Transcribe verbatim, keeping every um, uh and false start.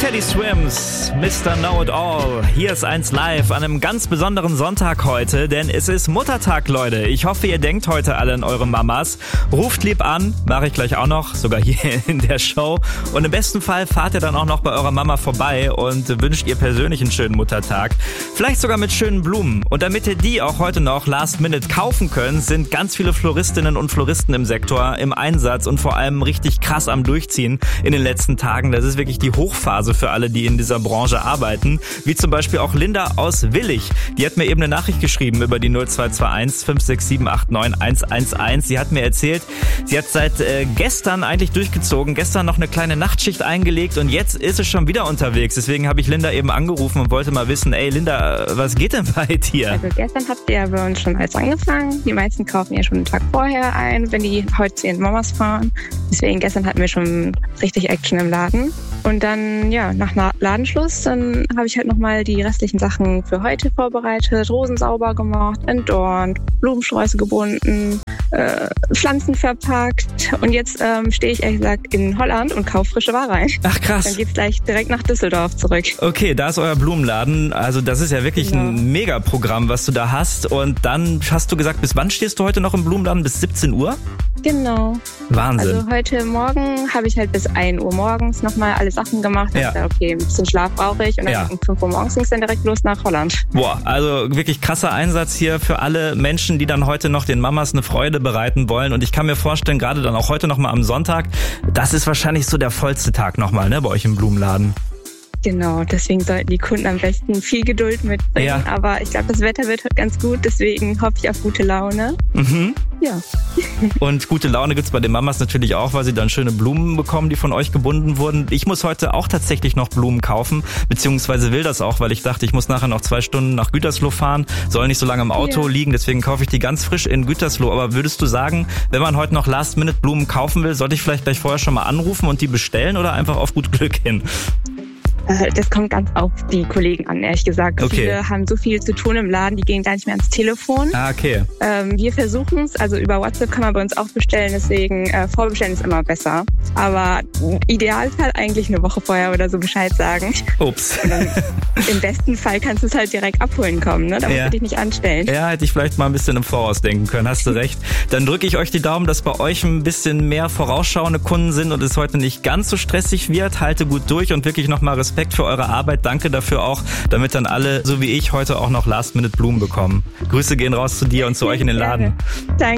Teddy Swims, Mister Know-It-All. Hier ist eins live an einem ganz besonderen Sonntag heute, denn es ist Muttertag, Leute. Ich hoffe, ihr denkt heute alle an eure Mamas. Ruft lieb an, mache ich gleich auch noch, sogar hier in der Show. Und im besten Fall fahrt ihr dann auch noch bei eurer Mama vorbei und wünscht ihr persönlich einen schönen Muttertag. Vielleicht sogar mit schönen Blumen. Und damit ihr die auch heute noch last minute kaufen könnt, sind ganz viele Floristinnen und Floristen im Sektor im Einsatz und vor allem richtig krass am Durchziehen in den letzten Tagen. Das ist wirklich die Hochphase für alle, die in dieser Branche arbeiten. Wie zum Beispiel auch Linda aus Willich. Die hat mir eben eine Nachricht geschrieben über die null zwei zwei eins fünf sechs sieben acht neun eins eins eins. Sie hat mir erzählt, sie hat seit äh, gestern eigentlich durchgezogen, gestern noch eine kleine Nachtschicht eingelegt und jetzt ist es schon wieder unterwegs. Deswegen habe ich Linda eben angerufen und wollte mal wissen, ey Linda, was geht denn bei dir? Also gestern habt ihr ja bei uns schon alles angefangen. Die meisten kaufen ja schon einen Tag vorher ein, wenn die heute zu ihren Mamas fahren. Deswegen gestern hatten wir schon richtig Action im Laden. Und dann, ja, nach Ladenschluss, dann habe ich halt nochmal die restlichen Sachen für heute vorbereitet, Rosen sauber gemacht, entdornt, Blumensträuße gebunden, äh, Pflanzen verpackt. Und jetzt ähm, stehe ich ehrlich gesagt in Holland und kaufe frische Ware ein. Ach krass. Dann geht's gleich direkt nach Düsseldorf zurück. Okay, da ist euer Blumenladen. Also das ist ja wirklich genau. Ein Megaprogramm, was du da hast. Und dann hast du gesagt, bis wann stehst du heute noch im Blumenladen? Bis siebzehn Uhr? Genau. Wahnsinn. Also heute Morgen habe ich halt bis ein Uhr morgens nochmal alle Sachen gemacht. Ja. Dachte, okay, ein bisschen Schlaf brauche ich. Und dann ja. um fünf Uhr morgens ging es dann direkt los nach Holland. Boah, also wirklich krasser Einsatz hier für alle Menschen, die dann heute noch den Mamas eine Freude bereiten wollen. Und ich kann mir vorstellen, gerade dann auch heute nochmal am Sonntag, das ist wahrscheinlich so der vollste Tag nochmal, ne, bei euch im Blumenladen. Genau, deswegen sollten die Kunden am besten viel Geduld mitbringen. Ja. Aber ich glaube, das Wetter wird heute ganz gut, deswegen hoffe ich auf gute Laune. Mhm. Ja. Und gute Laune gibt's bei den Mamas natürlich auch, weil sie dann schöne Blumen bekommen, die von euch gebunden wurden. Ich muss heute auch tatsächlich noch Blumen kaufen, beziehungsweise will das auch, weil ich dachte, ich muss nachher noch zwei Stunden nach Gütersloh fahren, soll nicht so lange im Auto ja. liegen, deswegen kaufe ich die ganz frisch in Gütersloh. Aber würdest du sagen, wenn man heute noch Last-Minute Blumen kaufen will, sollte ich vielleicht gleich vorher schon mal anrufen und die bestellen oder einfach auf gut Glück hin? Das kommt ganz auf die Kollegen an, ehrlich gesagt. Okay. Viele haben so viel zu tun im Laden, die gehen gar nicht mehr ans Telefon. Ah, okay. Ähm, wir versuchen es, also über WhatsApp kann man bei uns auch bestellen, deswegen äh, vorbestellen ist immer besser. Aber Idealfall eigentlich eine Woche vorher oder so Bescheid sagen. Ups. Und dann, im besten Fall kannst du es halt direkt abholen kommen, ne? Da musst ja. du dich nicht anstellen. Ja, hätte ich vielleicht mal ein bisschen im Voraus denken können, hast du recht. Dann drücke ich euch die Daumen, dass bei euch ein bisschen mehr vorausschauende Kunden sind und es heute nicht ganz so stressig wird. Halte gut durch und wirklich nochmal Respekt für eure Arbeit. Danke dafür auch, damit dann alle, so wie ich, heute auch noch Last-Minute Blumen bekommen. Grüße gehen raus zu dir und zu euch in den Laden. Danke.